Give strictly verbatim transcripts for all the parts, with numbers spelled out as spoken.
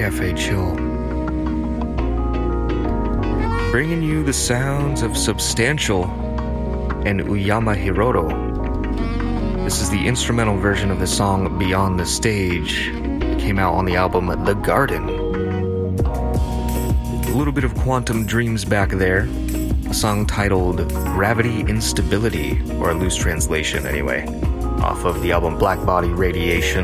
Cafe Chill. Bringing you the sounds of Substantial and Uyama Hiroto. This is the instrumental version of the song Beyond the Stage. It came out on the album The Garden. A little bit of Quantum Dreams back there. A song titled Gravity Instability, or a loose translation anyway, off of the album Black Body Radiation.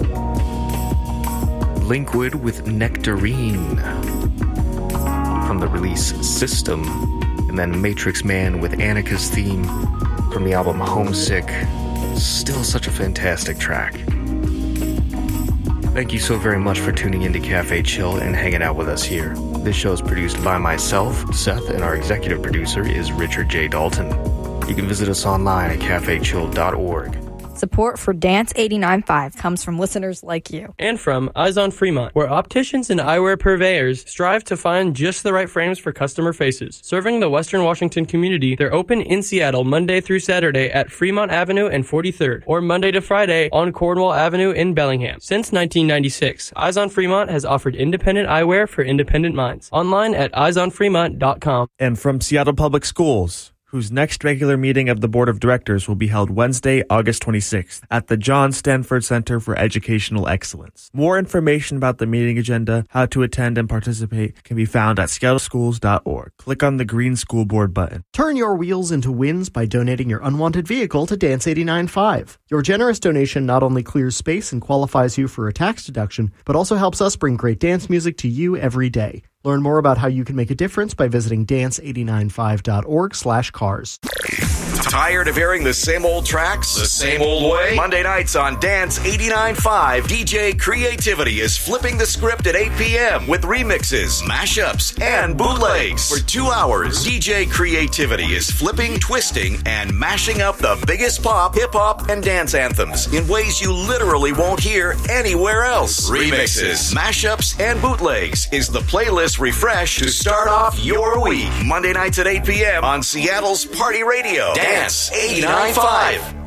Linkwood with Nectarine from the release System, and then Matrix Man with Annika's theme from the album Homesick. Still such a fantastic track. Thank you so very much for tuning into Cafe Chill and hanging out with us here. This show is produced by myself, Seth, and our executive producer is Richard J. Dalton. You can visit us online at cafe chill dot org. Support for Dance eighty-nine point five comes from listeners like you. And from Eyes on Fremont, where opticians and eyewear purveyors strive to find just the right frames for customer faces. Serving the Western Washington community, they're open in Seattle Monday through Saturday at Fremont Avenue and forty-third, or Monday to Friday on Cornwall Avenue in Bellingham. Since nineteen ninety-six, Eyes on Fremont has offered independent eyewear for independent minds. Online at eyes on fremont dot com. And from Seattle Public Schools, whose next regular meeting of the Board of Directors will be held Wednesday, August twenty-sixth at the John Stanford Center for Educational Excellence. More information about the meeting agenda, how to attend and participate can be found at seattle schools dot org. Click on the green school board button. Turn your wheels into wins by donating your unwanted vehicle to Dance eighty-nine point five. Your generous donation not only clears space and qualifies you for a tax deduction, but also helps us bring great dance music to you every day. Learn more about how you can make a difference by visiting dance eight nine five dot org slash cars. Tired of hearing the same old tracks, the same old way? Monday nights on Dance eighty-nine point five, D J Creativity is flipping the script at eight p.m. with remixes, mashups, and bootlegs. For two hours, D J Creativity is flipping, twisting, and mashing up the biggest pop, hip-hop, and dance anthems in ways you literally won't hear anywhere else. Remixes, mashups, and bootlegs is the playlist refresh to start off your week. Monday nights at eight p.m. on Seattle's Party Radio. Dance eighty-nine point five.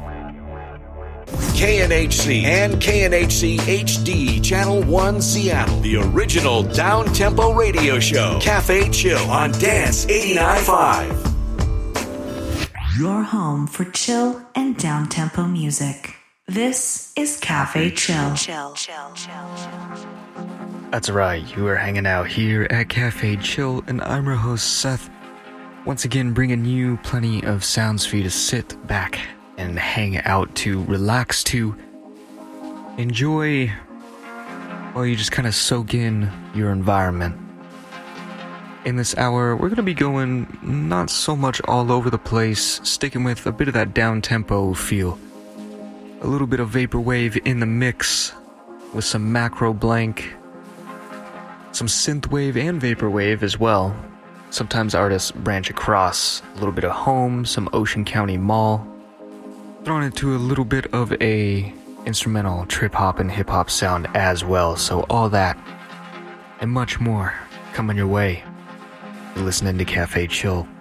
K N H C and K N H C H D Channel one Seattle. The original down-tempo radio show. Cafe Chill on Dance eighty-nine point five. Your home for chill and down-tempo music. This is Cafe Chill. Chill, chill, chill, chill. That's right, you are hanging out here at Cafe Chill, and I'm your host, Seth. Once again, bringing you plenty of sounds for you to sit back and hang out to, relax to, enjoy while you just kind of soak in your environment. In this hour, we're going to be going not so much all over the place, sticking with a bit of that down-tempo feel. A little bit of vaporwave in the mix with some macro blank, some synthwave and vaporwave as well. Sometimes artists branch across a little bit of home, some Ocean County Mall, thrown into a little bit of a instrumental trip hop and hip hop sound as well. So all that and much more coming your way. You're listening to Cafe Chill.